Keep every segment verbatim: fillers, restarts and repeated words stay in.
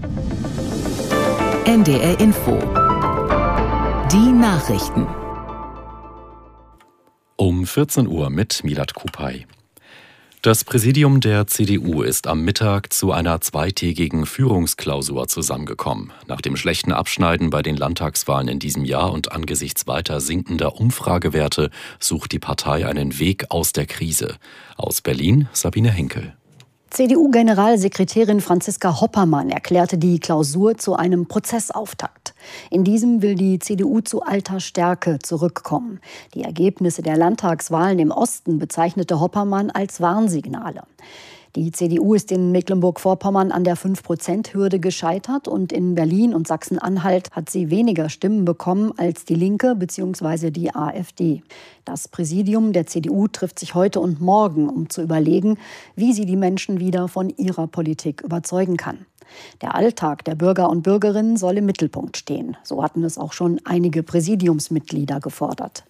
N D R Info. Die Nachrichten. Um vierzehn Uhr mit Milad Kupay. Das Präsidium der C D U ist am Mittag zu einer zweitägigen Führungsklausur zusammengekommen. Nach dem schlechten Abschneiden bei den Landtagswahlen in diesem Jahr und angesichts weiter sinkender Umfragewerte sucht die Partei einen Weg aus der Krise. Aus Berlin Sabine Henkel. C D U-Generalsekretärin Franziska Hoppermann erklärte die Klausur zu einem Prozessauftakt. In diesem will die C D U zu alter Stärke zurückkommen. Die Ergebnisse der Landtagswahlen im Osten bezeichnete Hoppermann als Warnsignale. Die C D U ist in Mecklenburg-Vorpommern an der fünf Prozent Hürde gescheitert und in Berlin und Sachsen-Anhalt hat sie weniger Stimmen bekommen als die Linke bzw. die AfD. Das Präsidium der C D U trifft sich heute und morgen, um zu überlegen, wie sie die Menschen wieder von ihrer Politik überzeugen kann. Der Alltag der Bürger und Bürgerinnen soll im Mittelpunkt stehen. So hatten es auch schon einige Präsidiumsmitglieder gefordert.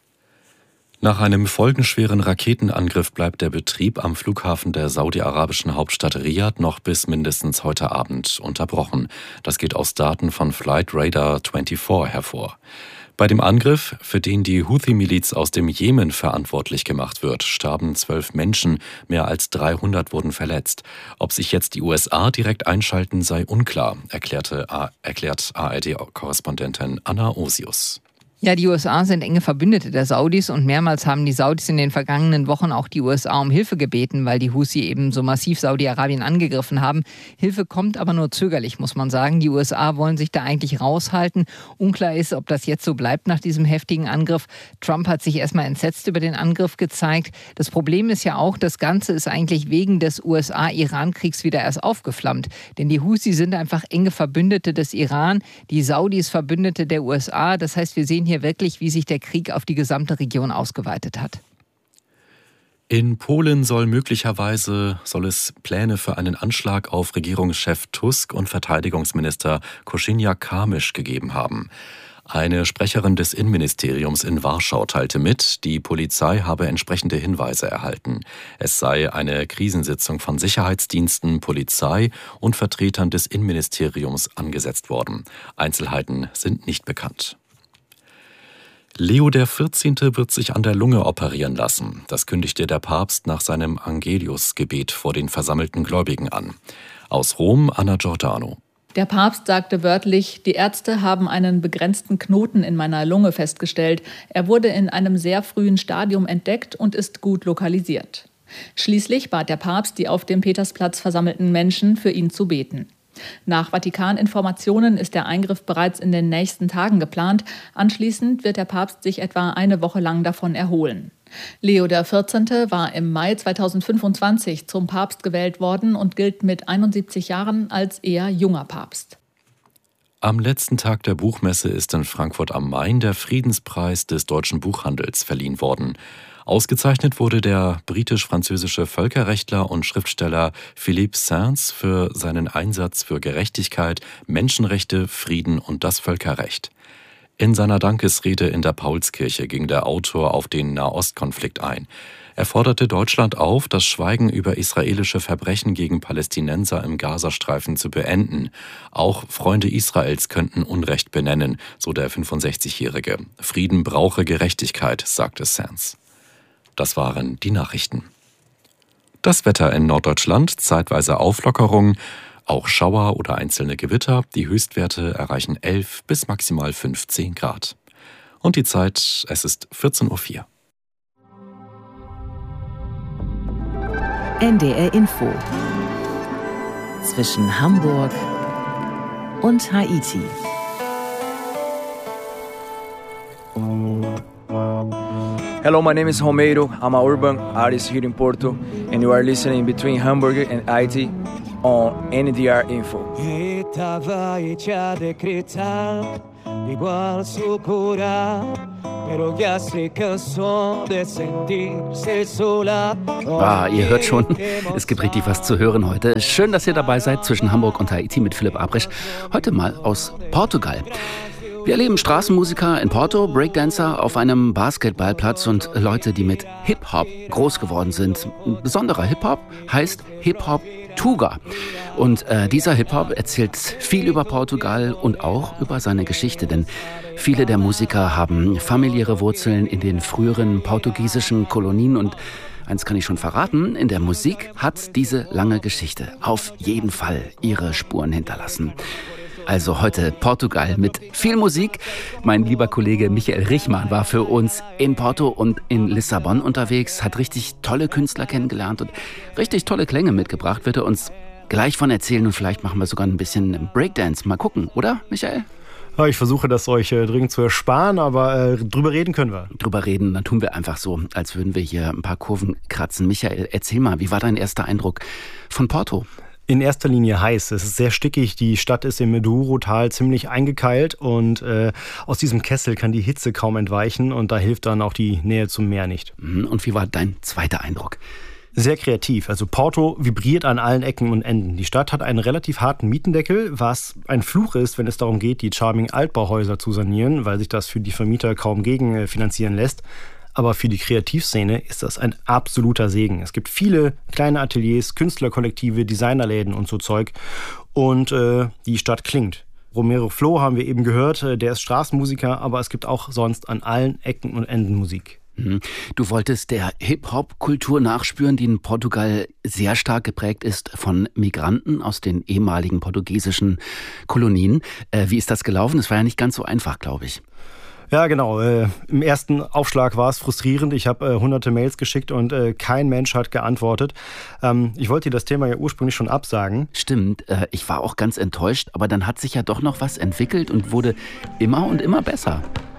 Nach einem folgenschweren Raketenangriff bleibt der Betrieb am Flughafen der saudi-arabischen Hauptstadt Riad noch bis mindestens heute Abend unterbrochen. Das geht aus Daten von Flight Radar vierundzwanzig hervor. Bei dem Angriff, für den die Houthi-Miliz aus dem Jemen verantwortlich gemacht wird, starben zwölf Menschen, mehr als dreihundert wurden verletzt. Ob sich jetzt die U S A direkt einschalten, sei unklar, erklärte, erklärt A R D-Korrespondentin Anna Osius. Ja, die U S A sind enge Verbündete der Saudis und mehrmals haben die Saudis in den vergangenen Wochen auch die U S A um Hilfe gebeten, weil die Houthi eben so massiv Saudi-Arabien angegriffen haben. Hilfe kommt aber nur zögerlich, muss man sagen. Die U S A wollen sich da eigentlich raushalten. Unklar ist, ob das jetzt so bleibt nach diesem heftigen Angriff. Trump hat sich erstmal entsetzt über den Angriff gezeigt. Das Problem ist ja auch, das Ganze ist eigentlich wegen des U S A-Iran-Kriegs wieder erst aufgeflammt. Denn die Houthi sind einfach enge Verbündete des Iran, die Saudis Verbündete der U S A. Das heißt, wir sehen hier wirklich, wie sich der Krieg auf die gesamte Region ausgeweitet hat. In Polen soll möglicherweise soll es Pläne für einen Anschlag auf Regierungschef Tusk und Verteidigungsminister Kosiniak-Kamysz gegeben haben. Eine Sprecherin des Innenministeriums in Warschau teilte mit, die Polizei habe entsprechende Hinweise erhalten. Es sei eine Krisensitzung von Sicherheitsdiensten, Polizei und Vertretern des Innenministeriums angesetzt worden. Einzelheiten sind nicht bekannt. Leo der vierzehnte wird sich an der Lunge operieren lassen. Das kündigte der Papst nach seinem Angelius-Gebet vor den versammelten Gläubigen an. Aus Rom, Anna Giordano. Der Papst sagte wörtlich, die Ärzte haben einen begrenzten Knoten in meiner Lunge festgestellt. Er wurde in einem sehr frühen Stadium entdeckt und ist gut lokalisiert. Schließlich bat der Papst die auf dem Petersplatz versammelten Menschen, für ihn zu beten. Nach Vatikan-Informationen ist der Eingriff bereits in den nächsten Tagen geplant. Anschließend wird der Papst sich etwa eine Woche lang davon erholen. Leo der vierzehnte war im Mai zweitausendfünfundzwanzig zum Papst gewählt worden und gilt mit einundsiebzig Jahren als eher junger Papst. Am letzten Tag der Buchmesse ist in Frankfurt am Main der Friedenspreis des deutschen Buchhandels verliehen worden. Ausgezeichnet wurde der britisch-französische Völkerrechtler und Schriftsteller Philippe Sands für seinen Einsatz für Gerechtigkeit, Menschenrechte, Frieden und das Völkerrecht. In seiner Dankesrede in der Paulskirche ging der Autor auf den Nahostkonflikt ein. Er forderte Deutschland auf, das Schweigen über israelische Verbrechen gegen Palästinenser im Gazastreifen zu beenden. Auch Freunde Israels könnten Unrecht benennen, so der fünfundsechzigjährige. Frieden brauche Gerechtigkeit, sagte Sands. Das waren die Nachrichten. Das Wetter in Norddeutschland, zeitweise Auflockerung, auch Schauer oder einzelne Gewitter. Die Höchstwerte erreichen elf bis maximal fünfzehn Grad. Und die Zeit, es ist vierzehn Uhr vier. N D R Info. Zwischen Hamburg und Haiti. Hello, my name is Romero. I'm an urban artist here in Porto, and you are listening between Hamburg and Haiti on N D R Info. Ah, ihr hört schon, es gibt richtig was zu hören heute. Schön, dass ihr dabei seid zwischen Hamburg und Haiti mit Philipp Abrech. Heute mal aus Portugal. Wir erleben Straßenmusiker in Porto, Breakdancer auf einem Basketballplatz und Leute, die mit Hip-Hop groß geworden sind. Ein besonderer Hip-Hop heißt Hip-Hop Tuga. Und äh, dieser Hip-Hop erzählt viel über Portugal und auch über seine Geschichte, denn viele der Musiker haben familiäre Wurzeln in den früheren portugiesischen Kolonien und eins kann ich schon verraten, in der Musik hat diese lange Geschichte auf jeden Fall ihre Spuren hinterlassen. Also heute Portugal mit viel Musik. Mein lieber Kollege Michael Richmann war für uns in Porto und in Lissabon unterwegs, hat richtig tolle Künstler kennengelernt und richtig tolle Klänge mitgebracht. Wird er uns gleich von erzählen und vielleicht machen wir sogar ein bisschen Breakdance. Mal gucken, oder Michael? Ja, ich versuche das euch äh, dringend zu ersparen, aber äh, drüber reden können wir. Drüber reden, dann tun wir einfach so, als würden wir hier ein paar Kurven kratzen. Michael, erzähl mal, wie war dein erster Eindruck von Porto? In erster Linie heiß. Es ist sehr stickig. Die Stadt ist im Douro-Tal ziemlich eingekeilt und äh, aus diesem Kessel kann die Hitze kaum entweichen und da hilft dann auch die Nähe zum Meer nicht. Und wie war dein zweiter Eindruck? Sehr kreativ. Also Porto vibriert an allen Ecken und Enden. Die Stadt hat einen relativ harten Mietendeckel, was ein Fluch ist, wenn es darum geht, die charming Altbauhäuser zu sanieren, weil sich das für die Vermieter kaum gegenfinanzieren lässt. Aber für die Kreativszene ist das ein absoluter Segen. Es gibt viele kleine Ateliers, Künstlerkollektive, Designerläden und so Zeug. Und äh, die Stadt klingt. Romero Flo haben wir eben gehört, der ist Straßenmusiker, aber es gibt auch sonst an allen Ecken und Enden Musik. Du wolltest der Hip-Hop-Kultur nachspüren, die in Portugal sehr stark geprägt ist von Migranten aus den ehemaligen portugiesischen Kolonien. Äh, wie ist das gelaufen? Es war ja nicht ganz so einfach, glaube ich. Ja, genau. Äh, im ersten Aufschlag war es frustrierend. Ich habe äh, hunderte Mails geschickt und äh, kein Mensch hat geantwortet. Ähm, ich wollte dir das Thema ja ursprünglich schon absagen. Stimmt, äh, ich war auch ganz enttäuscht, aber dann hat sich ja doch noch was entwickelt und wurde immer und immer besser.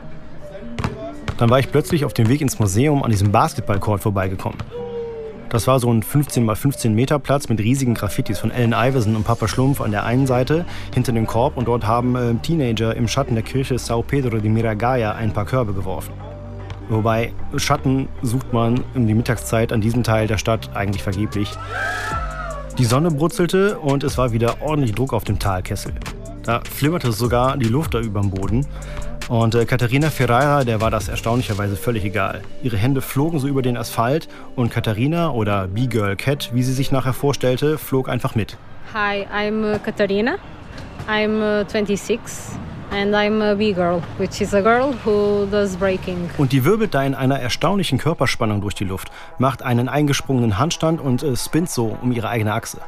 Dann war ich plötzlich auf dem Weg ins Museum an diesem Basketballcourt vorbeigekommen. Das war so ein fünfzehn mal fünfzehn Meter Platz mit riesigen Graffitis von Allen Iverson und Papa Schlumpf an der einen Seite, hinter dem Korb, und dort haben äh, Teenager im Schatten der Kirche São Pedro de Miragaia ein paar Körbe geworfen. Wobei, Schatten sucht man in die Mittagszeit an diesem Teil der Stadt eigentlich vergeblich. Die Sonne brutzelte und es war wieder ordentlich Druck auf dem Talkessel. Da flimmerte sogar die Luft da überm Boden. Und äh, Katharina Ferreira, der war das erstaunlicherweise völlig egal. Ihre Hände flogen so über den Asphalt und Katharina, oder B-Girl Cat, wie sie sich nachher vorstellte, flog einfach mit. Hi, I'm uh, Katharina. I'm uh, twenty-six and I'm a B-Girl, which is a girl who does breaking. Und die wirbelt da in einer erstaunlichen Körperspannung durch die Luft, macht einen eingesprungenen Handstand und äh, spinnt so um ihre eigene Achse.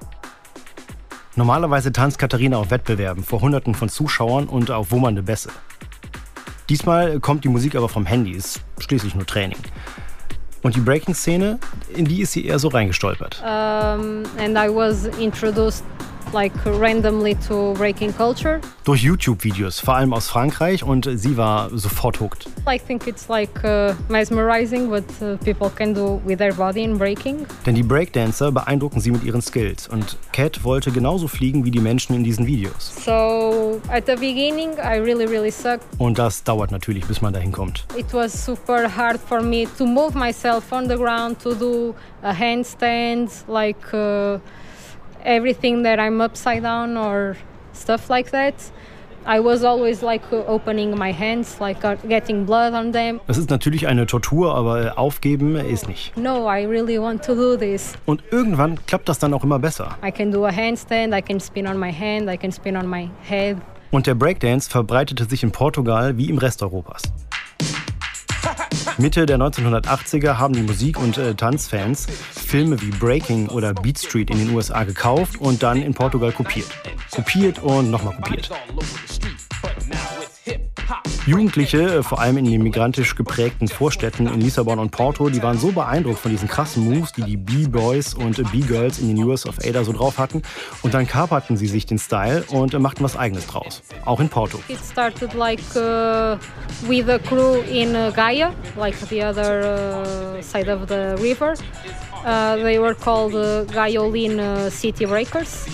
Normalerweise tanzt Katharina auf Wettbewerben vor Hunderten von Zuschauern und auf wummernde Bässe. Diesmal kommt die Musik aber vom Handy, ist schließlich nur Training. Und die Breaking-Szene, in die ist sie eher so reingestolpert. Um, and I was introduced like randomly to breaking culture. Durch YouTube-Videos, vor allem aus Frankreich, und sie war sofort hooked. I think it's like uh, mesmerizing what uh, people can do with their body in breaking. Denn die Breakdancer beeindrucken sie mit ihren Skills und Cat wollte genauso fliegen wie die Menschen in diesen Videos. So at the beginning I really really sucked. Und das dauert natürlich, bis man dahin kommt. It was super hard for me to move myself on the ground, to do a handstand, like uh, everything that I'm upside down or stuff like that. I was always like opening my hands, like getting blood on them. Es ist natürlich eine Tortur, aber aufgeben ist nicht. No, I really want to do this. Und irgendwann klappt das dann auch immer besser. I can do a handstand, I can spin on my hand, I can spin on my head. Und der Breakdance verbreitete sich in Portugal wie im Rest Europas. Mitte der neunzehnhundertachtziger haben die Musik- und äh, Tanzfans Filme wie Breaking oder Beat Street in den U S A gekauft und dann in Portugal kopiert. Kopiert und nochmal kopiert. Jugendliche, vor allem in den migrantisch geprägten Vorstädten in Lissabon und Porto, die waren so beeindruckt von diesen krassen Moves, die die B-Boys und B-Girls in den U S of A da so drauf hatten. Und dann kaperten sie sich den Style und machten was Eigenes draus. Auch in Porto. It started like uh, with a crew in uh, Gaia, like the other uh, side of the river. Uh, they were called uh, Gaiolin uh, City Breakers.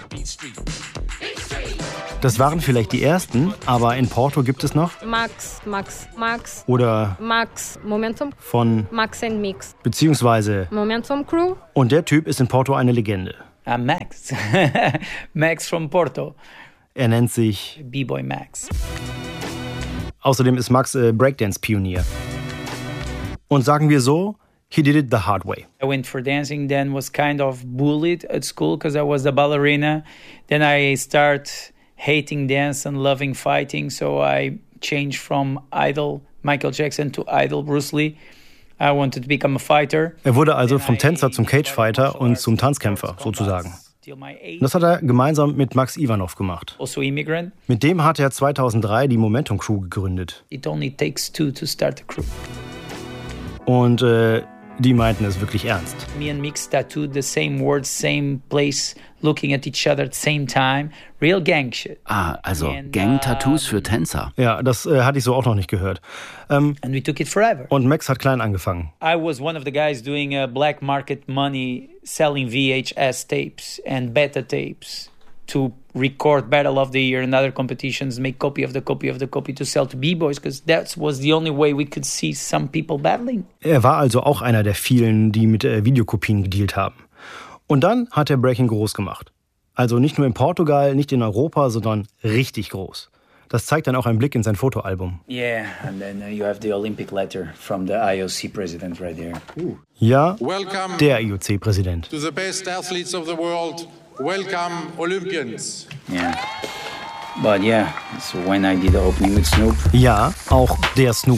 Das waren vielleicht die ersten, aber in Porto gibt es noch Max, Max, Max oder Max Momentum von Max and Mix beziehungsweise Momentum Crew. Und der Typ ist in Porto eine Legende. I'm Max. Max from Porto. Er nennt sich B-Boy Max. Außerdem ist Max äh, Breakdance-Pionier. Und sagen wir so, he did it the hard way. I went for dancing, then was kind of bullied at school because I was the ballerina. Then I start hating dance and loving fighting, so I changed from idol Michael Jackson to idol Bruce Lee. I wanted to become a fighter. Er wurde also vom Tänzer zum Cagefighter und zum Tanzkämpfer sozusagen. Das hat er gemeinsam mit Max Ivanov gemacht. Also immigrant. Mit dem hat er zweitausenddrei die Momentum Crew gegründet. It only takes two to start a crew. Und äh, die meinten es wirklich ernst. Me and Mix tattooed the same words, same place, looking at each other at the same time. Real gang shit. Ah, also Gang-Tattoos für Tänzer. Ja, das äh, hatte ich so auch noch nicht gehört. Ähm, And we took it forever. Und Max hat klein angefangen. I was one of the guys doing uh, black market money, selling V H S tapes and beta tapes to record Battle of the Year and other competitions, make copy of the copy of the copy to sell to B-Boys, because that was the only way we could see some people battling. Er war also auch einer der vielen, die mit äh, Videokopien gedealt haben. Und dann hat er Breaking groß gemacht. Also nicht nur in Portugal, nicht in Europa, sondern richtig groß. Das zeigt dann auch ein Blick in sein Fotoalbum. Yeah, and then uh, you have the Olympic letter from the I O C president right there. Ooh. Ja, Welcome der I O C-Präsident. to the best athletes of the world. Welcome, Olympians. Yeah. But yeah, so when I did the opening with Snoop. Ja, auch der Snoop.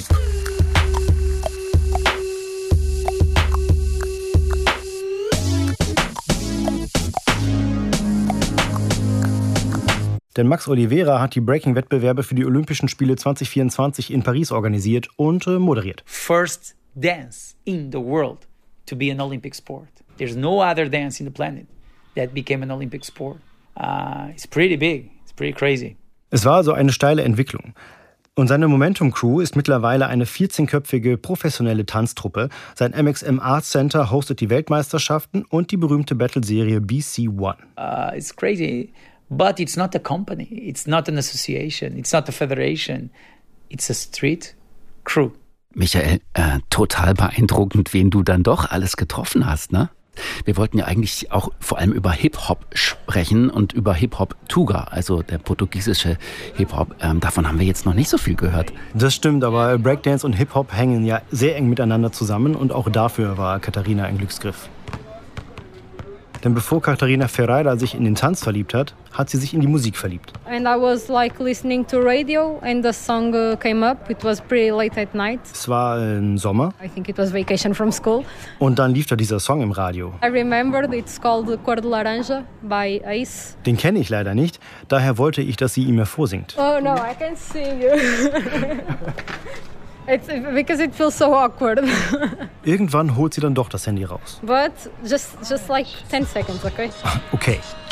Denn Max Oliveira hat die Breaking-Wettbewerbe für die Olympischen Spiele zwanzig vierundzwanzig in Paris organisiert und äh, moderiert. First dance in the world to be an Olympic sport. There's no other dance in the planet that became an Olympic sport. Uh, it's pretty big. It's pretty crazy. Es war also eine steile Entwicklung. Und seine Momentum Crew ist mittlerweile eine vierzehnköpfige professionelle Tanztruppe. Sein M X M Arts Center hostet die Weltmeisterschaften und die berühmte Battle-Serie B C One. Uh, it's crazy. But it's not a company, it's not an association, it's not a federation, it's a street crew. Michael, äh, total beeindruckend, wen du dann doch alles getroffen hast, ne? Wir wollten ja eigentlich auch vor allem über Hip-Hop sprechen und über Hip-Hop-Tuga, also der portugiesische Hip-Hop. Ähm, davon haben wir jetzt noch nicht so viel gehört. Das stimmt, aber Breakdance und Hip-Hop hängen ja sehr eng miteinander zusammen und auch dafür war Katharina ein Glücksgriff. Denn bevor Katharina Ferreira sich in den Tanz verliebt hat, hat sie sich in die Musik verliebt. And I was like listening to radio and the song uh, came up. It was pretty late at night. Es war im Sommer. I think it was vacation from school. Und dann lief da dieser Song im Radio. I remembered it's called Cor de Laranja by Ace. Den kenne ich leider nicht, daher wollte ich, dass sie ihn mir vorsingt. Oh no, I can't sing you. It's because it feels so awkward. Irgendwann holt sie dann doch das Handy raus. But just just like ten seconds, okay? Okay.